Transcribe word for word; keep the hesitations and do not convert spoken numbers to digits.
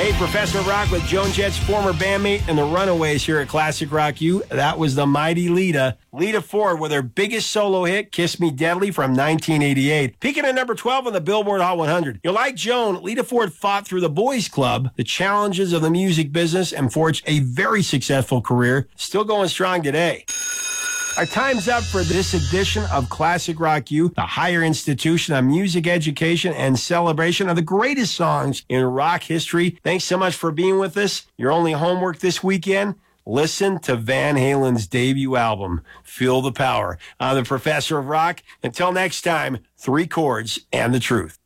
Hey, Professor Rock with Joan Jett's former bandmate and the Runaways here at Classic Rock U. That was the mighty Lita. Lita Ford with her biggest solo hit, Kiss Me Deadly, from nineteen eighty-eight. Peaking at number twelve on the Billboard Hot one hundred. You like Joan, Lita Ford fought through the boys club, the challenges of the music business, and forged a very successful career. Still going strong today. Our time's up for this edition of Classic Rock U, the higher institution of music education and celebration of the greatest songs in rock history. Thanks so much for being with us. Your only homework this weekend, listen to Van Halen's debut album, Feel the Power. I'm the Professor of Rock. Until next time, three chords and the truth.